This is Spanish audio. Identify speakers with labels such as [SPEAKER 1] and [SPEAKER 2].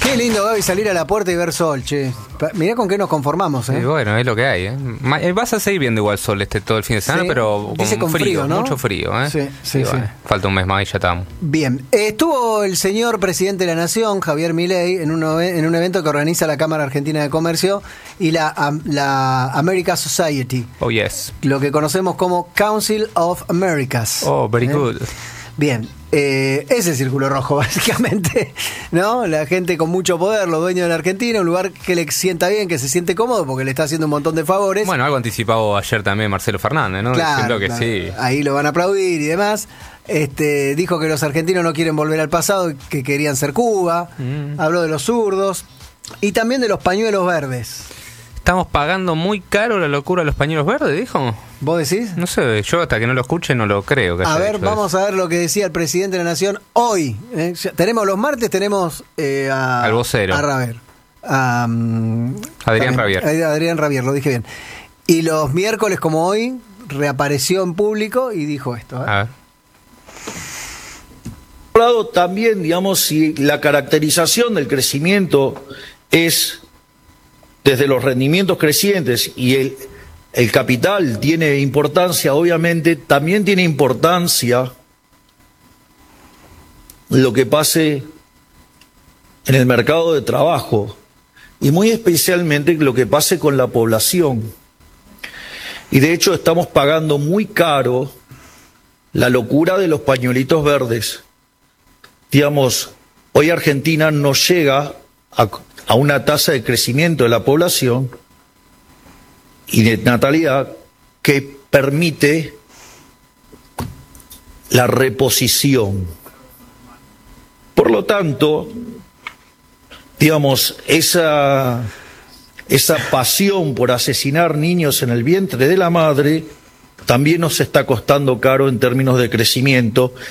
[SPEAKER 1] Qué lindo, Gaby, salir a la puerta y ver sol, che. Mirá con qué nos conformamos, ¿eh?
[SPEAKER 2] Y bueno, es lo que hay, ¿eh? Vas a seguir viendo igual sol todo el fin de semana,
[SPEAKER 1] Sí.
[SPEAKER 2] pero
[SPEAKER 1] Dice con frío, ¿no?
[SPEAKER 2] mucho frío, ¿eh?
[SPEAKER 1] Sí, sí,
[SPEAKER 2] Bueno,
[SPEAKER 1] sí.
[SPEAKER 2] falta un mes más y ya estamos.
[SPEAKER 1] Bien, estuvo el señor presidente de la Nación, Javier Milei, en un evento que organiza la Cámara Argentina de Comercio y la America Society,
[SPEAKER 2] Oh, yes.
[SPEAKER 1] lo que conocemos como Council of Americas.
[SPEAKER 2] Oh, very good.
[SPEAKER 1] Bien, es el círculo rojo, básicamente, ¿no? La gente con mucho poder, los dueños de la Argentina, un lugar que le sienta bien, que se siente cómodo, porque le está haciendo un montón de favores.
[SPEAKER 2] Bueno, algo anticipado ayer también Marcelo Fernández, ¿no?
[SPEAKER 1] Claro,
[SPEAKER 2] Diciendo que
[SPEAKER 1] claro.
[SPEAKER 2] sí.
[SPEAKER 1] Ahí lo van a aplaudir y demás. Dijo que los argentinos no quieren volver al pasado, que querían ser Cuba. Habló de los zurdos y también de los pañuelos verdes.
[SPEAKER 2] Estamos pagando muy caro la locura de los pañuelos verdes, dijo.
[SPEAKER 1] ¿Vos decís?
[SPEAKER 2] No sé, yo hasta que no lo escuche no lo creo. Que
[SPEAKER 1] A
[SPEAKER 2] haya
[SPEAKER 1] ver,
[SPEAKER 2] dicho
[SPEAKER 1] vamos
[SPEAKER 2] eso.
[SPEAKER 1] a ver lo que decía el presidente de la Nación hoy. Tenemos los martes, tenemos
[SPEAKER 2] Al vocero.
[SPEAKER 1] a Rabier.
[SPEAKER 2] Adrián
[SPEAKER 1] También,
[SPEAKER 2] Rabier.
[SPEAKER 1] Adrián Rabier, lo dije bien. Y los miércoles, como hoy, reapareció en público y dijo esto.
[SPEAKER 2] A ver.
[SPEAKER 3] Por otro lado, también, digamos, si la caracterización del crecimiento es desde los rendimientos crecientes y el capital tiene importancia, obviamente, también tiene importancia lo que pase en el mercado de trabajo y muy especialmente lo que pase con la población. Y de hecho estamos pagando muy caro la locura de los pañuelitos verdes. Digamos, hoy Argentina no llega a una tasa de crecimiento de la población y de natalidad que permite la reposición. Por lo tanto, digamos, esa pasión por asesinar niños en el vientre de la madre también nos está costando caro en términos de crecimiento